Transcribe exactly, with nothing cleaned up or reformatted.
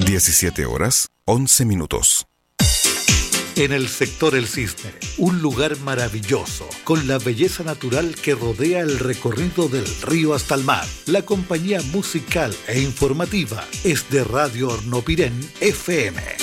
diecisiete horas, once minutos. En el sector El Cisne, un lugar maravilloso, con la belleza natural que rodea el recorrido del río hasta el mar. La compañía musical e informativa es de Radio Hornopirén F M.